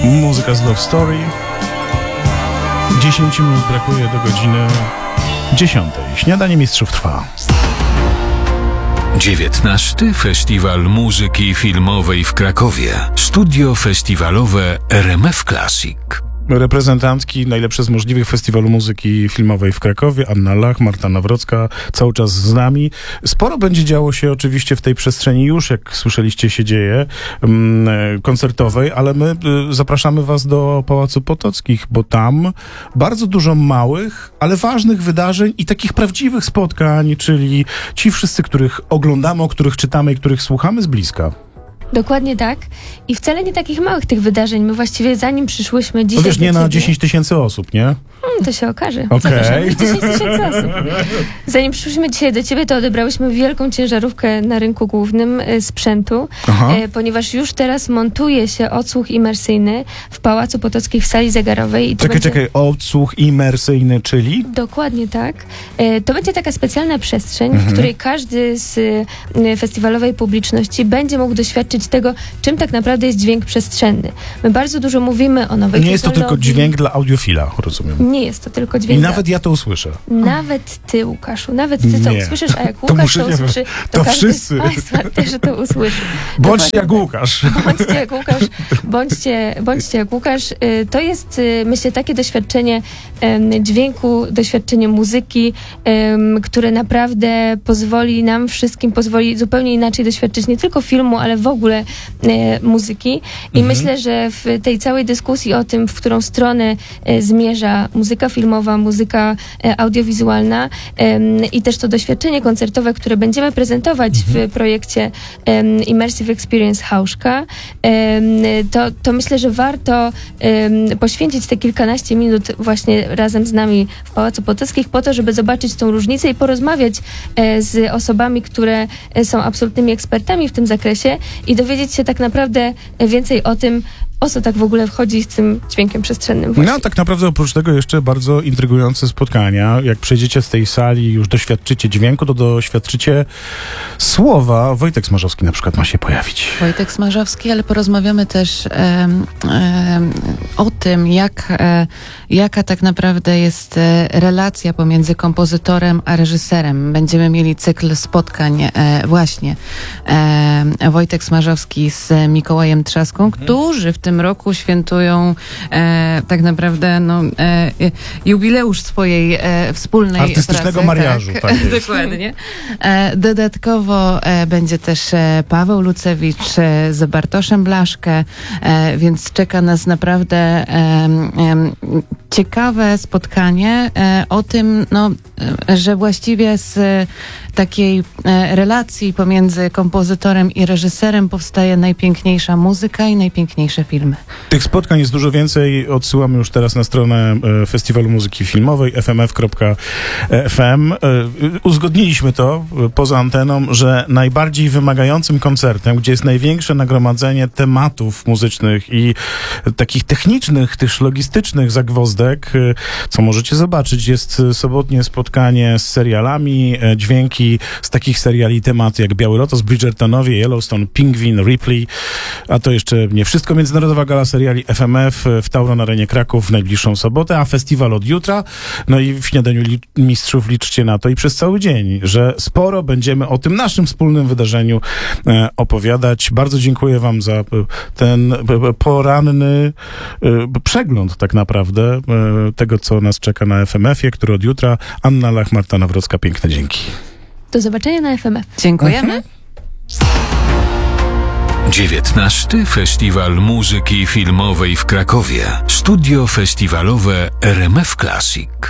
Muzyka z Love Story. 10 minut brakuje do godziny 10. Śniadanie mistrzów trwa. 19. Festiwal Muzyki Filmowej w Krakowie. Studio festiwalowe RMF Classic. Reprezentantki najlepsze z możliwych Festiwalu Muzyki Filmowej w Krakowie, Anna Lach, Marta Nawrocka, cały czas z nami. Sporo będzie działo się oczywiście w tej przestrzeni już, jak słyszeliście, się dzieje, koncertowej, ale my zapraszamy was do Pałacu Potockich, bo tam bardzo dużo małych, ale ważnych wydarzeń i takich prawdziwych spotkań, czyli ci wszyscy, których oglądamy, o których czytamy i których słuchamy z bliska. Dokładnie tak. I wcale nie takich małych tych wydarzeń. My właściwie zanim przyszłyśmy dzisiaj... No wiesz, nie na 10 tysięcy osób, nie? To się okaże. Okej. 10 tysięcy osób. Zanim przyszłyśmy dzisiaj do ciebie, to odebrałyśmy wielką ciężarówkę na rynku głównym sprzętu, ponieważ już teraz montuje się odsłuch imersyjny w Pałacu Potockich w sali zegarowej. I Czekaj, odsłuch imersyjny, czyli? Dokładnie tak. To będzie taka specjalna przestrzeń, w której każdy z festiwalowej publiczności będzie mógł doświadczyć tego, czym tak naprawdę jest dźwięk przestrzenny. My bardzo dużo mówimy o nowej Nie jest to tylko dźwięk dla audiofila, rozumiem. Nie jest to tylko dźwięk. I nawet ja to usłyszę. Nawet ty, Łukaszu, nawet ty to usłyszysz, a jak Łukasz to usłyszy, to każdy wszyscy. z Państwa też to usłyszy. Bądźcie jak Łukasz. Bądźcie jak Łukasz. Bądźcie jak Łukasz. To jest, myślę, takie doświadczenie dźwięku, doświadczenie muzyki, które naprawdę pozwoli zupełnie inaczej doświadczyć nie tylko filmu, ale w ogóle muzyki. I myślę, że w tej całej dyskusji o tym, w którą stronę zmierza muzyka filmowa, muzyka audiowizualna i też to doświadczenie koncertowe, które będziemy prezentować w projekcie Immersive Experience Hauszka, to myślę, że warto poświęcić te kilkanaście minut właśnie razem z nami w Pałacu Potockich po to, żeby zobaczyć tą różnicę i porozmawiać z osobami, które są absolutnymi ekspertami w tym zakresie i dowiedzieć się tak naprawdę więcej o tym, o co tak w ogóle wchodzi z tym dźwiękiem przestrzennym właśnie. No tak naprawdę oprócz tego jeszcze bardzo intrygujące spotkania. Jak przejdziecie z tej sali i już doświadczycie dźwięku, to doświadczycie słowa. Wojtek Smarzowski na przykład ma się pojawić. Wojtek Smarzowski, ale porozmawiamy też o tym, jaka tak naprawdę jest relacja pomiędzy kompozytorem a reżyserem. Będziemy mieli cykl spotkań właśnie Wojtek Smarzowski z Mikołajem Trzaską, którzy w tym roku świętują tak naprawdę jubileusz swojej wspólnej artystycznego pracy. mariażu. Tak Dokładnie. Dodatkowo będzie też Paweł Lucewicz z Bartoszem Blaszkę, więc czeka nas naprawdę ciekawe spotkanie o tym, że właściwie z takiej relacji pomiędzy kompozytorem i reżyserem powstaje najpiękniejsza muzyka i najpiękniejsze filmy. Tych spotkań jest dużo więcej. Odsyłamy już teraz na stronę Festiwalu Muzyki Filmowej fmf.fm. Uzgodniliśmy to poza anteną, że najbardziej wymagającym koncertem, gdzie jest największe nagromadzenie tematów muzycznych i takich technicznych, też logistycznych zagwozdek, co możecie zobaczyć, jest sobotnie spotkanie z serialami, dźwięki z takich seriali tematy jak Biały Lotos, Bridgertonowie, Yellowstone, Pingwin, Ripley, a to jeszcze nie wszystko. Międzynarodowa Gala Seriali FMF w Tauron Arenie Kraków w najbliższą sobotę, a festiwal od jutra. No i w Śniadaniu Mistrzów liczcie na to i przez cały dzień, że sporo będziemy o tym naszym wspólnym wydarzeniu opowiadać. Bardzo dziękuję wam za ten poranny przegląd tak naprawdę tego, co nas czeka na FMF-ie, który od jutra. Anna Lach, Marta Nawrocka, piękne dzięki. Do zobaczenia na FMF. Dziękujemy. 19. Festiwal Muzyki Filmowej w Krakowie. Studio festiwalowe RMF Classic.